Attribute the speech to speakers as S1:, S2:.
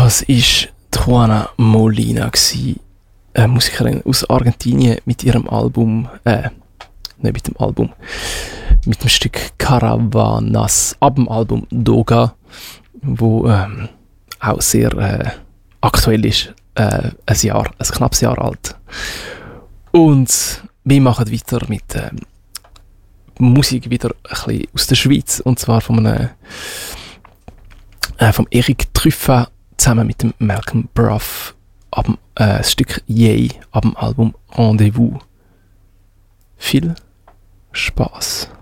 S1: Das war Juana Molina, eine Musikerin aus Argentinien mit ihrem Album, nicht mit dem Album, mit dem Stück Caravanas, ab dem Album Doga, wo auch sehr aktuell ist, ein knappes Jahr alt. Und wir machen weiter mit Musik wieder ein bisschen aus der Schweiz, und zwar vom Eric Truffat zusammen mit dem Malcolm Bruff, das Stück Yay ab dem Album Rendezvous. Viel Spaß!